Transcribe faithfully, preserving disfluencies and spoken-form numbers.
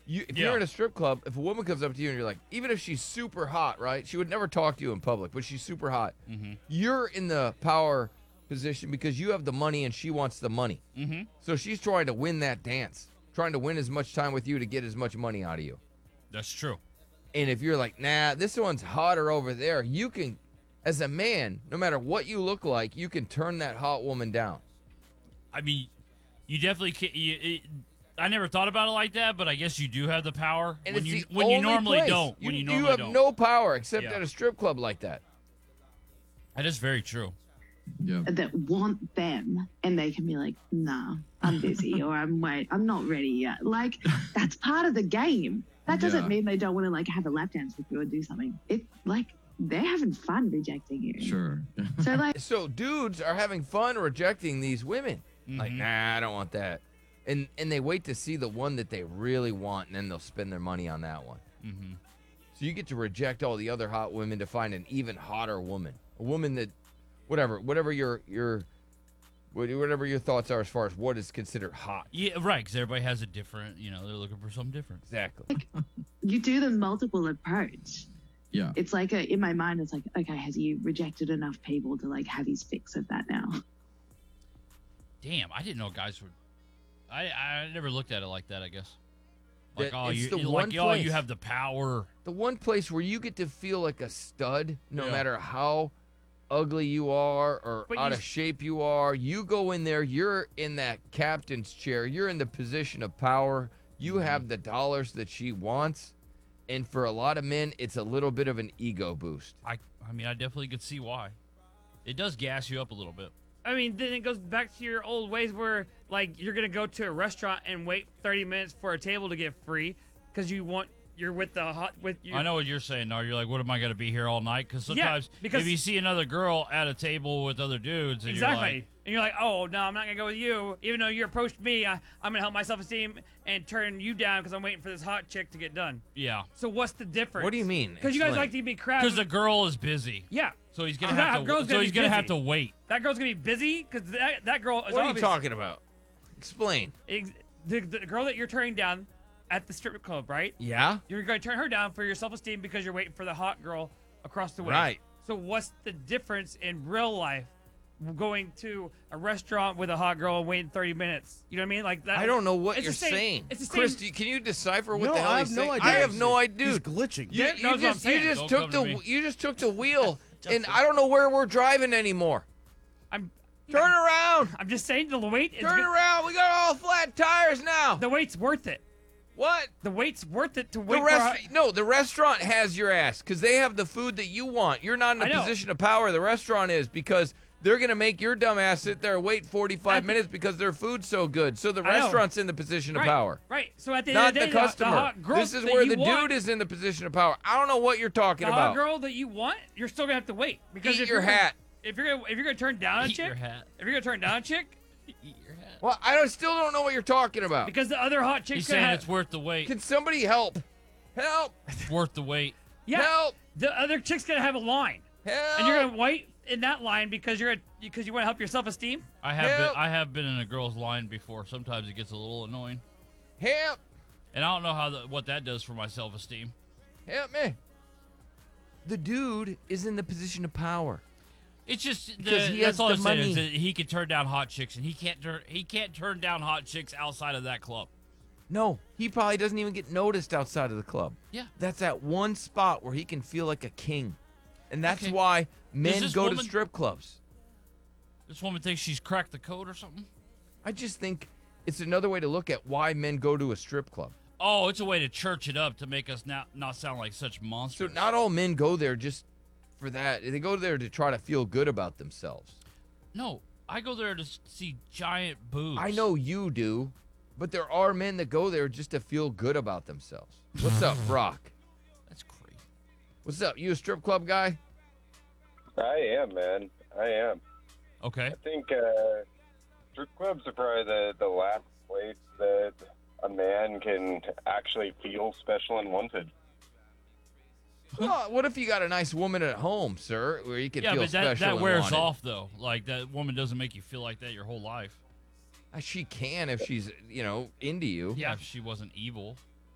You, if Yeah. you're in a strip club, if a woman comes up to you and you're like, even if she's super hot, right? She would never talk to you in public, but she's super hot. Mm-hmm. You're in the power position because you have the money and she wants the money. Mm-hmm. So she's trying to win that dance, trying to win as much time with you to get as much money out of you. That's true. And if you're like, nah, this one's hotter over there, you can, as a man, no matter what you look like, you can turn that hot woman down. I mean, you definitely can. You, it, I never thought about it like that, but I guess you do have the power And when it's you the when you only normally place. don't. You, When you you normally have don't. no power except Yeah. at a strip club like that. That is very true. Yeah. that want them, and they can be like, nah, I'm busy, or I'm wait, I'm not ready yet. Like, that's part of the game. That doesn't Yeah. mean they don't want to like have a lap dance with you or do something. It like they're having fun rejecting you. Sure. So like, So dudes are having fun rejecting these women. Like, Mhm. nah, I don't want that. And and they wait to see the one that they really want, and then they'll spend their money on that one. Mm-hmm. So you get to reject all the other hot women to find an even hotter woman, a woman that, whatever, whatever your your, whatever your thoughts are as far as what is considered hot. Yeah, right. Because everybody has a different. You know, they're looking for something different. Exactly. you do the multiple approach. Yeah. It's like a, in my mind, it's like, okay, has he rejected enough people to like have his fix of that now? Damn, I didn't know guys would. I I never looked at it like that. I guess. Like, That- oh, it's you the you- one like, oh, you place. have the power. The one place where you get to feel like a stud, no Yeah. matter how ugly you are or But out you of s- shape you are, you go in there, you're in that captain's chair, you're in the position of power, you Mm-hmm. have the dollars that she wants, and for a lot of men, it's a little bit of an ego boost. I I mean, I definitely could see why. It does gas you up a little bit. I mean, then it goes back to your old ways where, like, you're gonna go to a restaurant and wait thirty minutes for a table to get free because you want you're with the hot with you. I know what you're saying. No, you're like, what am I going to be here all night? Because Yeah, sometimes because- if you see another girl at a table with other dudes, and Exactly. you're like, And you're like, oh, no, I'm not going to go with you. Even though you approached me, I, I'm going to help my self-esteem and turn you down because I'm waiting for this hot chick to get done. yeah, So what's the difference? What do you mean? Because you guys Explain. like to be crabs. because the girl is busy, Yeah. so he's gonna That have to. girl's So gonna he's be gonna have busy. to wait. That girl's going to be busy because that, that girl is What are you obvious- talking about? Explain. ex- the, the girl that you're turning down at the strip club, right? Yeah? You're going to turn her down for your self-esteem because you're waiting for the hot girl across the way. Right. So what's the difference in real life going to a restaurant with a hot girl and waiting thirty minutes? You know what I mean? Like that. I don't know what it's you're the same- saying. It's the Chris, same. do you- can you decipher what No, the hell I he's have no saying? idea. I have no idea. He's Dude, glitching. You, Yeah, you knows what I'm just you saying. just Don't took come to the me. you just took the wheel, and I don't know where we're driving anymore. I'm Turn around, I'm just saying the wait is turn good- around. We got all flat tires now. the wait's worth it. What? The wait's worth it to wait The for rest? a- No, the restaurant has your ass because they have the food that you want. You're not in I a know. position of power. The restaurant is because they're gonna make your dumb ass sit there and wait forty-five At the- minutes because their food's so good. So the I know. restaurant's in the position of right, power. Right. So at the Not end of the the day, customer. The, hot girl This is that where you the want, dude is in the position of power. I don't know what you're talking The about. hot girl that you want, you're still gonna have to wait because Eat if your you're gonna- hat. If you're gonna if you're gonna turn down a Eat chick, your hat. if you're gonna turn down a chick, Eat your hat. Well, I don't, still don't know what you're talking about. because the other hot chick's He's gonna saying have, it's worth the wait. Can somebody help? Help! It's worth the wait. yeah, Help! the other chick's gonna have a line, Help! and you're gonna wait in that line because you're gonna, because you want to help your self-esteem. I have Help. been I have been in a girl's line before. Sometimes it gets a little annoying, Help! and I don't know how the, what that does for my self esteem. Help me! The dude is in the position of power. It's just the, Because he that's has all the I'm saying is money. that he can turn down hot chicks, and he can't turn he can't turn down hot chicks outside of that club. No, he probably doesn't even get noticed outside of the club. Yeah. That's that one spot where he can feel like a king. And that's Okay. why men this go woman- to strip clubs. This woman thinks she's cracked the code or something. I just think it's another way to look at why men go to a strip club. Oh, it's a way to church it up to make us not not sound like such So monsters. not all men go there just for that. They go there to try to feel good about themselves. No, I go there to s- see giant boobs. I know you do, but there are men that go there just to feel good about themselves. What's up, Brock? That's crazy. What's up? You a strip club guy? I am, man. I am. Okay. I think uh, strip clubs are probably the, the last place that a man can actually feel special and wanted. Well, what if you got a nice woman at home, sir, where you can Yeah, feel but that, special that and wears wanted? off though. Like that woman doesn't make you feel like that your whole life. Uh, She can if she's, you know, into you. Yeah, if she wasn't evil.